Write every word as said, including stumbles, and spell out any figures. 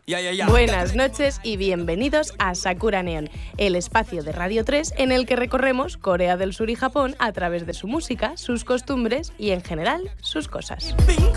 Ya, ya, ya. Buenas noches y bienvenidos a Sakura Neon, el espacio de Radio tres en el que recorremos Corea del Sur y Japón a través de su música, sus costumbres y, en general, sus cosas.